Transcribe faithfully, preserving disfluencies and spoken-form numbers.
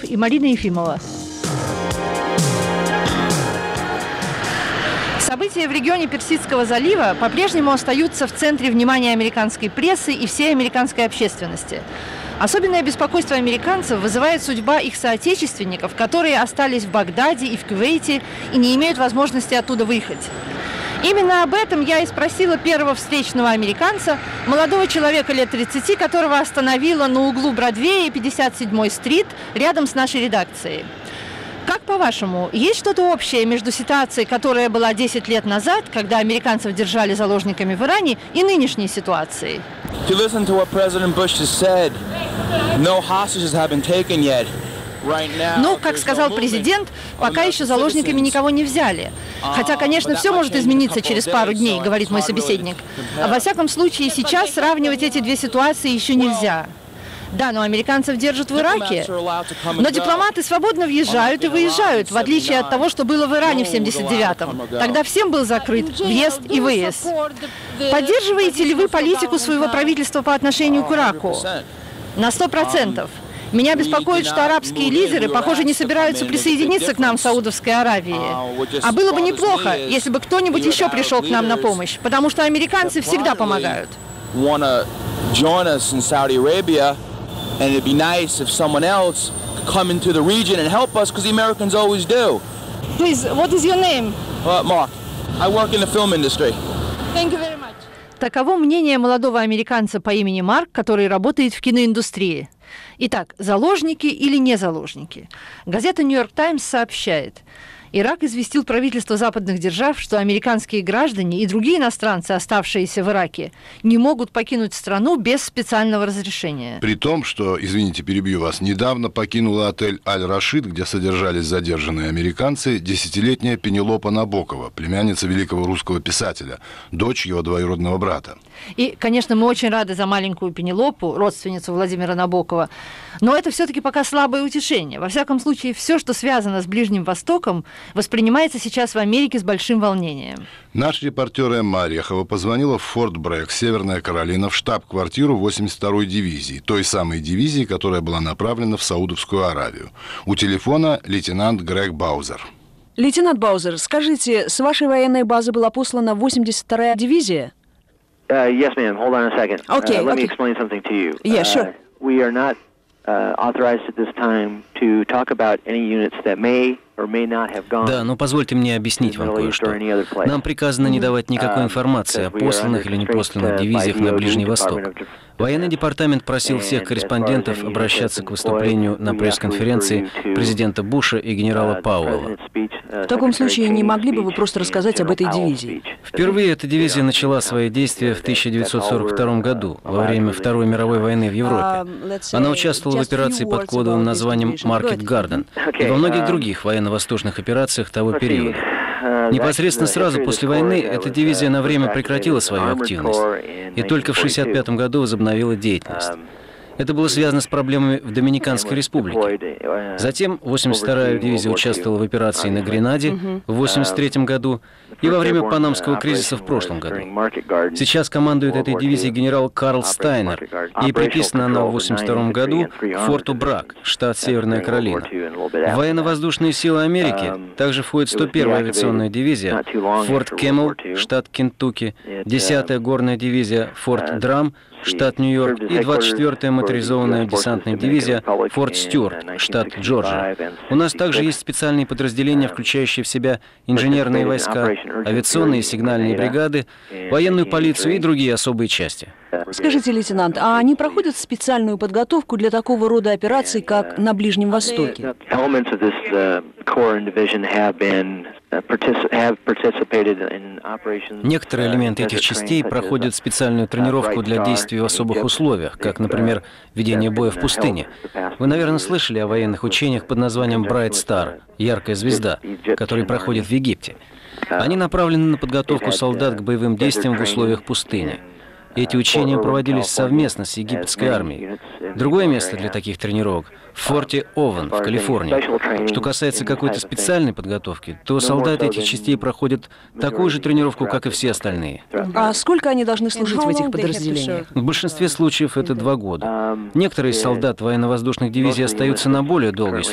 Иванов и Марина Ефимова. События в регионе Персидского залива по-прежнему остаются в центре внимания американской прессы и всей американской общественности. Особенное беспокойство американцев вызывает судьба их соотечественников, которые остались в Багдаде и в Кувейте и не имеют возможности оттуда выехать. Именно об этом я и спросила первого встречного американца, молодого человека лет тридцати, которого остановила на углу Бродвея и пятьдесят седьмой стрит рядом с нашей редакцией. Как по-вашему, есть что-то общее между ситуацией, которая была десять лет назад, когда американцев держали заложниками в Иране, и нынешней ситуацией? Ну, как сказал президент, пока еще заложниками никого не взяли. Хотя, конечно, все может измениться через пару дней, говорит мой собеседник. А во всяком случае, сейчас сравнивать эти две ситуации еще нельзя. Да, но американцев держат в Ираке. Но дипломаты свободно въезжают и выезжают, в отличие от того, что было в Иране в семьдесят девятом. Тогда всем был закрыт въезд и выезд. Поддерживаете ли вы политику своего правительства по отношению к Ираку? На сто процентов. Меня беспокоит, что арабские лидеры, похоже, не собираются присоединиться к нам в Саудовской Аравии. А было бы неплохо, если бы кто-нибудь еще пришел к нам на помощь, потому что американцы всегда помогают. And it'd be nice if someone else could come into the region and help us, because the Americans always do. Please, what is your name? Uh, Mark. I work in the film industry. Thank you very much. Таково мнение молодого американца по имени Марк, который работает в киноиндустрии. Итак, заложники или не заложники? Газета «Нью-Йорк Таймс» сообщает: Ирак известил правительство западных держав, что американские граждане и другие иностранцы, оставшиеся в Ираке, не могут покинуть страну без специального разрешения. При том, что, извините, перебью вас, недавно покинула отель «Аль-Рашид», где содержались задержанные американцы, десятилетняя Пенелопа Набокова, племянница великого русского писателя, дочь его двоюродного брата. И, конечно, мы очень рады за маленькую Пенелопу, родственницу Владимира Набокова, но это все-таки пока слабое утешение. Во всяком случае, все, что связано с Ближним Востоком, воспринимается сейчас в Америке с большим волнением. Наш репортер Эмма Орехова позвонила в Форт Брэгг, Северная Каролина, в штаб-квартиру восемьдесят второй дивизии, той самой дивизии, которая была направлена в Саудовскую Аравию. У телефона лейтенант Грег Баузер. Лейтенант Баузер, скажите, с вашей военной базы была послана восемьдесят вторая дивизия? Uh, yes, ma'am. Hold on a second. Okay, uh, let okay. me explain something to you. Yeah, sure. Uh, we are not uh, authorized at this time to talk about any units that may or may not have gone. Да, но позвольте мне объяснить вам кое-что. Нам приказано не давать никакой информации о посланных или непосланных дивизиях на Ближний Восток. Военный департамент просил всех корреспондентов обращаться к выступлению на пресс-конференции президента Буша и генерала Пауэлла. В таком случае, не могли бы вы просто рассказать об этой дивизии? Впервые эта дивизия начала свои действия в тысяча девятьсот сорок втором году, во время Второй мировой войны в Европе. Она участвовала в операции под кодовым названием «Market Garden» и во многих других военно-воздушных операциях того периода. Непосредственно сразу после войны эта дивизия на время прекратила свою активность и только в шестьдесят пятом году возобновила деятельность. Это было связано с проблемами в Доминиканской республике. Затем восемьдесят вторая дивизия участвовала в операции на Гренаде в восемьдесят третьем году и во время Панамского кризиса в прошлом году. Сейчас командует этой дивизией генерал Карл Стайнер, и приписана она в восемьдесят втором году к форту Брагг, штат Северная Каролина. В военно-воздушные силы Америки также входит сто первая авиационная дивизия, Форт Кэмл, штат Кентукки, десятая горная дивизия, Форт Драм, штат Нью-Йорк, и двадцать четвёртая моторизованная десантная дивизия Форт Стюарт, штат Джорджия. У нас также есть специальные подразделения, включающие в себя инженерные войска, авиационные и сигнальные бригады, военную полицию и другие особые части. Скажите, лейтенант, а они проходят специальную подготовку для такого рода операций, как на Ближнем Востоке? Некоторые элементы этих частей проходят специальную тренировку для действий в особых условиях, как, например, ведение боя в пустыне. Вы, наверное, слышали о военных учениях под названием Bright Star, яркая звезда, которые проходят в Египте. Они направлены на подготовку солдат к боевым действиям в условиях пустыни. Эти учения проводились совместно с египетской армией. Другое место для таких тренировок – в форте Овен в Калифорнии. Что касается какой-то специальной подготовки, то солдаты этих частей проходят такую же тренировку, как и все остальные. А сколько они должны служить в этих подразделениях? В большинстве случаев это два года. Некоторые из солдат военно-воздушных дивизий остаются на более долгий срок.